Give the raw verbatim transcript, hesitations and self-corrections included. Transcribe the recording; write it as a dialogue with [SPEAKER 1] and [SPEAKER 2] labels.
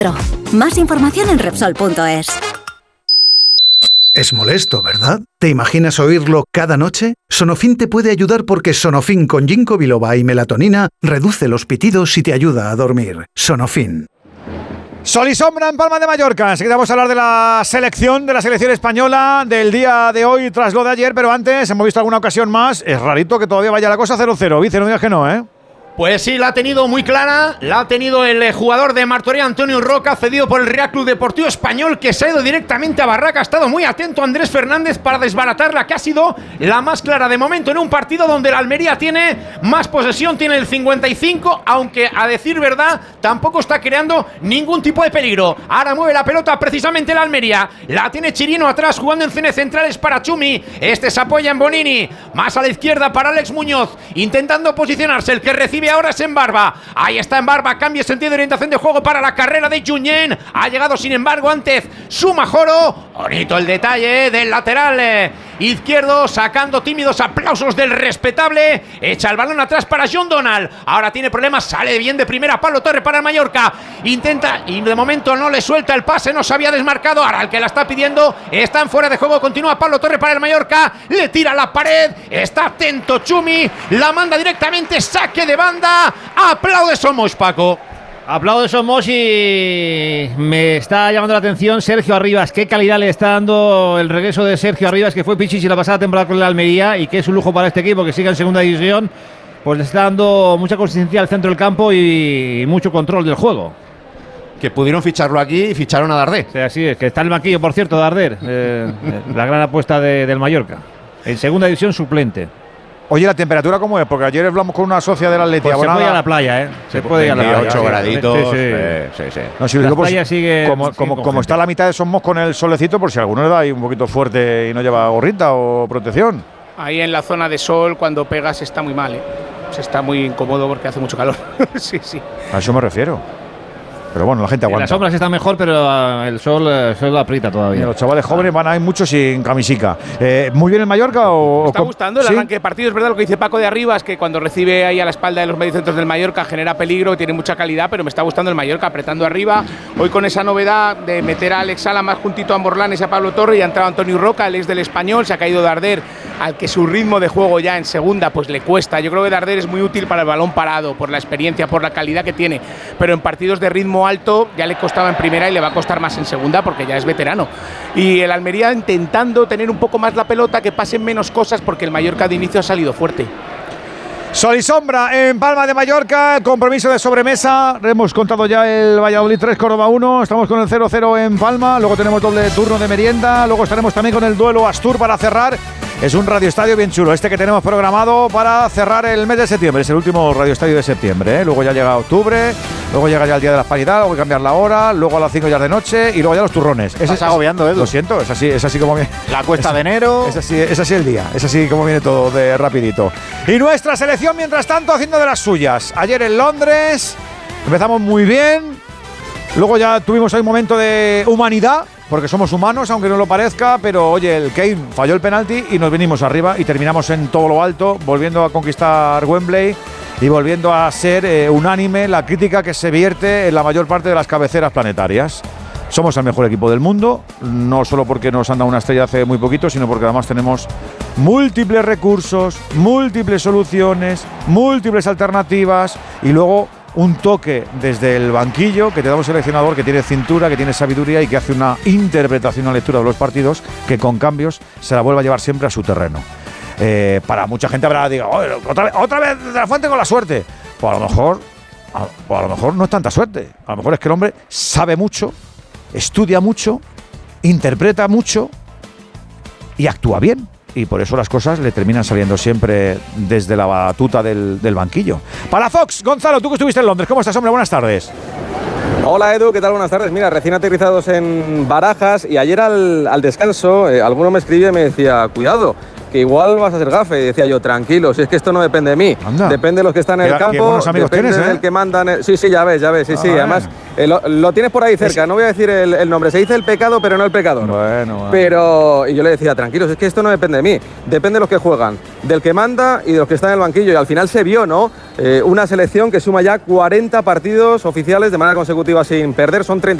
[SPEAKER 1] Más información en Repsol punto es.
[SPEAKER 2] Es molesto, ¿verdad? ¿Te imaginas oírlo cada noche? Sonofin te puede ayudar porque Sonofin con ginkgo biloba y melatonina reduce los pitidos y te ayuda a dormir. Sonofin.
[SPEAKER 3] Sol y sombra en Palma de Mallorca. Enseguida vamos a hablar de la selección, de la selección española, del día de hoy tras lo de ayer, pero antes hemos visto alguna ocasión más. Es rarito que todavía vaya la cosa cero cero. Vice, no digas que no, ¿eh?
[SPEAKER 4] Pues sí, la ha tenido muy clara, la ha tenido el jugador de Martorell, Antonio Roca, cedido por el Real Club Deportivo Español, que se ha ido directamente a Barraca. Ha estado muy atento Andrés Fernández para desbaratarla, que ha sido la más clara de momento en un partido donde la Almería tiene más posesión, tiene el cincuenta y cinco, aunque a decir verdad tampoco está creando ningún tipo de peligro. Ahora mueve la pelota precisamente la Almería, la tiene Chirino atrás jugando en cine centrales para Chumi, este se apoya en Bonini, más a la izquierda para Alex Muñoz, intentando posicionarse, el que recibe ahora es en Barba, ahí está en Barba, cambia sentido de orientación de juego para la carrera de Junyent, ha llegado sin embargo antes Sumajoro, bonito el detalle del lateral eh, izquierdo, sacando tímidos aplausos del respetable, echa el balón atrás para John Donald, ahora tiene problemas, sale bien de primera Pablo Torre para el Mallorca, intenta y de momento no le suelta el pase, no se había desmarcado, ahora el que la está pidiendo, están fuera de juego, continúa Pablo Torre para el Mallorca, le tira a la pared, está atento Chumi, la manda directamente, saque de banda. Aplaude Somos, Paco.
[SPEAKER 5] Aplaude Somos y me está llamando la atención Sergio Arribas. Qué calidad le está dando el regreso de Sergio Arribas, que fue pichichi la pasada temporada con la Almería y que es un lujo para este equipo que siga en segunda división. Pues le está dando mucha consistencia al centro del campo y mucho control del juego.
[SPEAKER 4] Que pudieron ficharlo aquí y ficharon a Darder.
[SPEAKER 5] Sí, así es, que está el banquillo, por cierto, Darder. Eh, la gran apuesta de, del Mallorca. En segunda división suplente.
[SPEAKER 3] Oye, ¿la temperatura cómo es? Porque ayer hablamos con una socia del Atleti.
[SPEAKER 5] Pues se puede ir a la playa, ¿eh? Se puede ir a la playa.
[SPEAKER 4] ocho graditos.
[SPEAKER 5] Sí, sí.
[SPEAKER 4] Eh, sí, sí.
[SPEAKER 3] No, si
[SPEAKER 5] la
[SPEAKER 3] digo, pues,
[SPEAKER 5] playa sigue.
[SPEAKER 3] como,
[SPEAKER 5] sigue
[SPEAKER 3] como,
[SPEAKER 5] con
[SPEAKER 3] como
[SPEAKER 5] gente.
[SPEAKER 3] está la mitad de Somos con el solecito, por si alguno le da ahí un poquito fuerte y no lleva gorrita o protección.
[SPEAKER 6] Ahí en la zona de sol, cuando pegas, está muy mal, ¿eh? Se está muy incómodo porque hace mucho calor. Sí, sí.
[SPEAKER 3] A eso me refiero. Pero bueno, la gente aguanta.
[SPEAKER 5] Las sombras están mejor, pero el sol, el sol aprieta todavía.
[SPEAKER 3] Y los chavales jóvenes van a ir muchos sin camisica. Eh, ¿Muy bien el Mallorca o...?
[SPEAKER 6] Me está gustando el
[SPEAKER 3] ¿sí?
[SPEAKER 6] arranque de partido. Es verdad lo que dice Paco de Arribas, que cuando recibe ahí a la espalda de los mediocentros del Mallorca genera peligro, tiene mucha calidad, pero me está gustando el Mallorca apretando arriba. Hoy con esa novedad de meter a Alex Sala más juntito a Morlanes y a Pablo Torre, y ha entrado Antonio Roca, el ex del Español, se ha caído Darder, al que su ritmo de juego ya en segunda pues le cuesta. Yo creo que Darder es muy útil para el balón parado, por la experiencia, por la calidad que tiene, pero en partidos de ritmo alto ya le costaba en primera y le va a costar más en segunda porque ya es veterano. Y el Almería intentando tener un poco más la pelota, que pasen menos cosas, porque el Mallorca de inicio ha salido fuerte.
[SPEAKER 3] Sol y sombra en Palma de Mallorca, compromiso de sobremesa. Hemos contado ya el Valladolid tres, Córdoba uno. Estamos con el cero cero en Palma. Luego tenemos doble turno de merienda. Luego estaremos también con el duelo Astur para cerrar. Es un radioestadio bien chulo, este que tenemos programado para cerrar el mes de septiembre. Es el último radioestadio de septiembre, ¿eh? Luego ya llega octubre, luego llega ya el día de la Hispanidad, luego hay que cambiar la hora, luego a las cinco ya de noche y luego ya los turrones.
[SPEAKER 4] Estás es, agobiando, Edu.
[SPEAKER 3] Lo siento, es así, es así como viene.
[SPEAKER 4] La cuesta
[SPEAKER 3] es,
[SPEAKER 4] de enero.
[SPEAKER 3] Es así, es así el día, es así como viene todo de rapidito. Y nuestra selección, mientras tanto, haciendo de las suyas. Ayer en Londres empezamos muy bien, luego ya tuvimos ahí un momento de humanidad, porque somos humanos, aunque no lo parezca, pero oye, el Kane falló el penalti y nos venimos arriba y terminamos en todo lo alto, volviendo a conquistar Wembley y volviendo a ser eh, unánime la crítica que se vierte en la mayor parte de las cabeceras planetarias. Somos el mejor equipo del mundo, no solo porque nos han dado una estrella hace muy poquito, sino porque además tenemos múltiples recursos, múltiples soluciones, múltiples alternativas y luego un toque desde el banquillo que te da un seleccionador que tiene cintura, que tiene sabiduría y que hace una interpretación, una lectura de los partidos que con cambios se la vuelve a llevar siempre a su terreno. Eh, para mucha gente habrá dicho, otra vez, otra vez de la Fuente con la suerte. Pues a lo mejor, a, pues a lo mejor no es tanta suerte. A lo mejor es que el hombre sabe mucho, estudia mucho, interpreta mucho y actúa bien. Y por eso las cosas le terminan saliendo siempre desde la batuta del, del banquillo. Para Fox, Gonzalo, tú que estuviste en Londres, ¿cómo estás, hombre? Buenas tardes.
[SPEAKER 7] Hola Edu, ¿qué tal? Buenas tardes. Mira, recién aterrizados en Barajas y ayer al, al descanso, eh, alguno me escribía y me decía, cuidado, que igual vas a ser gafe. Y decía yo, tranquilo, si es que esto no depende de mí.
[SPEAKER 3] Anda.
[SPEAKER 7] Depende de los que están en
[SPEAKER 3] Qué-
[SPEAKER 7] el
[SPEAKER 3] qué
[SPEAKER 7] campo,
[SPEAKER 3] buenos amigos
[SPEAKER 7] depende
[SPEAKER 3] tienes, ¿eh?
[SPEAKER 7] del que mandan. el- Sí, sí, ya ves, ya ves, sí,
[SPEAKER 3] Ah,
[SPEAKER 7] sí.
[SPEAKER 3] bueno.
[SPEAKER 7] Además, eh, lo, lo tienes por ahí cerca, no voy a decir el, el nombre. Se dice el pecado, pero no el pecador.
[SPEAKER 3] Bueno, bueno.
[SPEAKER 7] Pero, y yo le decía, tranquilos, es que esto no depende de mí, depende de los que juegan, del que manda y de los que están en el banquillo. Y al final se vio, ¿no? Eh, una selección que suma ya cuarenta partidos oficiales de manera consecutiva sin perder, son treinta